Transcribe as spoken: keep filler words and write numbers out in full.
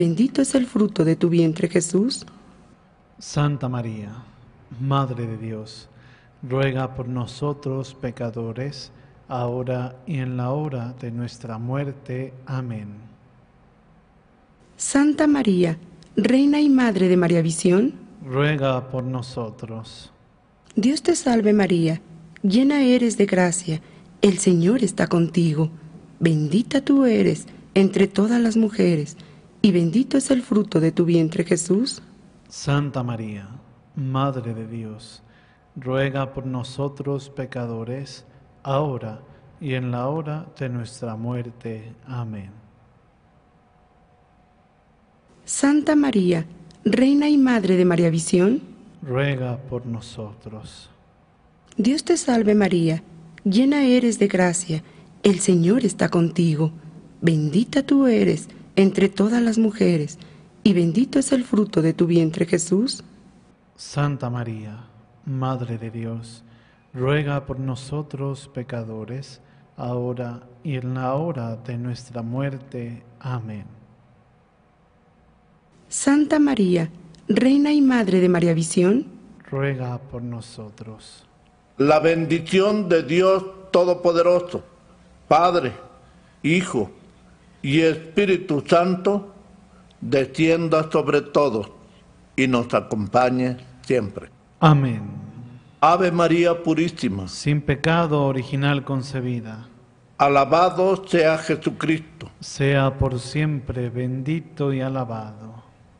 Bendito es el fruto de tu vientre, Jesús. Santa María, Madre de Dios, ruega por nosotros pecadores, ahora y en la hora de nuestra muerte. Amén. Santa María, Reina y Madre de María Visión, Ruega por nosotros. Dios te salve María, llena eres de gracia, el Señor está contigo. Bendita tú eres entre todas las mujeres, y bendito es el fruto de tu vientre, Jesús. Santa María, Madre de Dios, ruega por nosotros pecadores, ahora y en la hora de nuestra muerte. Amén. Santa María, Reina y Madre de María Visión, Ruega por nosotros. Dios te salve María, llena eres de gracia, el Señor está contigo. Bendita tú eres entre todas las mujeres, y bendito es el fruto de tu vientre, Jesús. Santa María, Madre de Dios, ruega por nosotros pecadores, ahora y en la hora de nuestra muerte. Amén. Santa María, Reina y Madre de María Visión, Ruega por nosotros. La bendición de Dios Todopoderoso, Padre, Hijo y Espíritu Santo, descienda sobre todos y nos acompañe siempre. Amén. Ave María Purísima, Sin pecado original concebida, alabado sea Jesucristo. sea por siempre bendito y alabado.